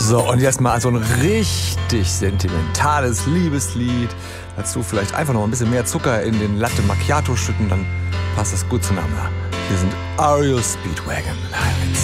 So, und jetzt mal so ein richtig sentimentales Liebeslied. Dazu vielleicht einfach noch ein bisschen mehr Zucker in den Latte Macchiato schütten, dann passt das gut zueinander. Hier sind REO Speedwagon Highlights.